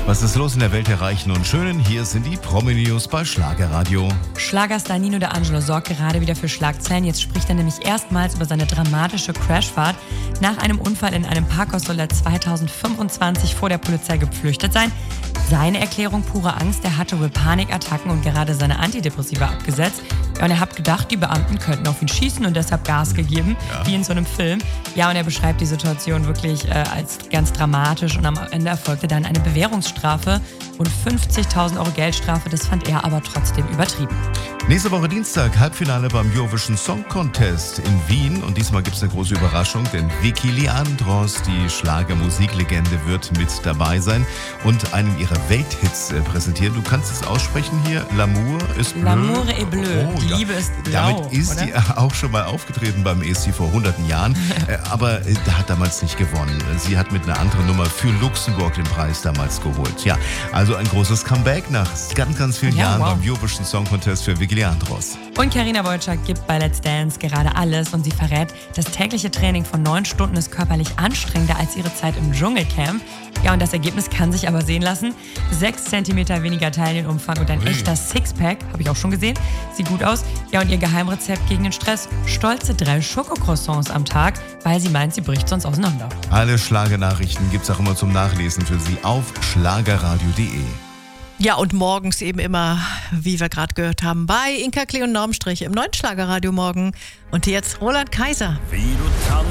Was ist los in der Welt der Reichen und Schönen? Hier sind die Promi-News bei Schlagerradio. Schlagerstar Nino D'Angelo sorgt gerade wieder für Schlagzeilen. Jetzt spricht er nämlich erstmals über seine dramatische Crashfahrt. Nach einem Unfall in einem Parkhaus soll er 2025 vor der Polizei geflüchtet sein. Seine Erklärung: pure Angst. Er hatte wohl Panikattacken und gerade seine Antidepressiva abgesetzt. Ja, und er hat gedacht, die Beamten könnten auf ihn schießen und deshalb Gas gegeben, wie in so einem Film. Ja, und er beschreibt die Situation wirklich als ganz dramatisch und am Ende erfolgte dann eine Bewährungsstrafe und 50.000 Euro Geldstrafe. Das fand er aber trotzdem übertrieben. Nächste Woche Dienstag Halbfinale beim Eurovision Song Contest in Wien. Und diesmal gibt es eine große Überraschung, denn Vicky Leandros, die Schlagermusiklegende, wird mit dabei sein und einen ihrer Welthits präsentieren. Du kannst es aussprechen hier. L'amour est bleu. L'amour est bleu. Oh, Die ja. Liebe ist blau. Damit ist oder? die auch schon mal aufgetreten beim ESC vor hunderten Jahren. Aber hat damals nicht gewonnen. Sie hat mit einer anderen Nummer für Luxemburg den Preis damals geholt. Ja, also ein großes Comeback nach ganz, ganz vielen Jahren beim Eurovision Song Contest für Vicky Leandros. Und Carina Wojcik gibt bei Let's Dance gerade alles und sie verrät, das tägliche Training von 9 Stunden ist körperlich anstrengender als ihre Zeit im Dschungelcamp. Ja, und das Ergebnis kann sich aber sehen lassen. 6 cm weniger Teilnehmerumfang und ein echter Sixpack, habe ich auch schon gesehen. Sieht gut aus. Ja, und ihr Geheimrezept gegen den Stress: stolze 3 Schokocroissants am Tag, weil sie meint, sie bricht sonst auseinander. Alle Schlagernachrichten gibt's auch immer zum Nachlesen für Sie auf schlagerradio.de. Ja, und morgens eben immer, wie wir gerade gehört haben, bei Inka Klee und Normstrich im neuen Schlagerradio morgen. Und jetzt Roland Kaiser. Wie du tanzt.